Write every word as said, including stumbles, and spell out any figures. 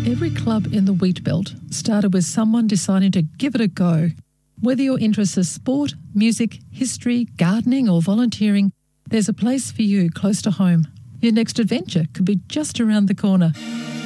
Every club in the Wheat Belt started with someone deciding to give it a go. Whether your interests are sport, music, history, gardening or volunteering, there's a place for you close to home. Your next adventure could be just around the corner.